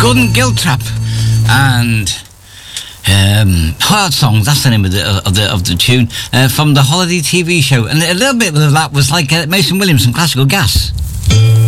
Gordon Giltrap and Heart Songs, that's the name of the tune, from the Holiday TV show. And a little bit of that was like Mason Williams from Classical Gas.